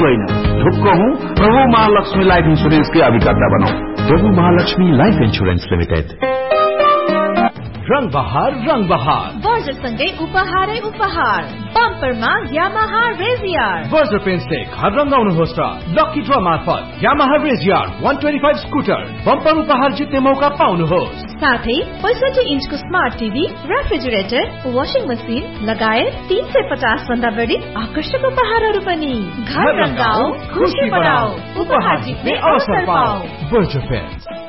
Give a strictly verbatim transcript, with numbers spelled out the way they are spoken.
होइन ढुक्क हूँ प्रभु महालक्ष्मी लाइफ इंश्योरेंस के अभिकर्ता बनौ। प्रभु महालक्ष्मी लाइफ इंश्योरेंस लिमिटेड। रंग बहार रंग बहार वर्जर सँगै उपहारै उपहार बम्परमा यामाहा रेजियर। वर्जर पेन्टले घर रंगाउनुहोस् र लकी ड्र मार्फत यामाहा रेजियर एक सय पच्चीस स्कुटर बम्पर उपहार जित्ने मौका पाउनुहोस्। साथै पैंसठी इन्चको smart TV, refrigerator, washing machine लगायत तीन सय पचास भन्दा बढी आकर्षक उपहारहरू पनि। घर रंगाऊ, खुशी बढाऊ, उपहार जित्ने अवसर पाऊ। वर्जर पेन्ट।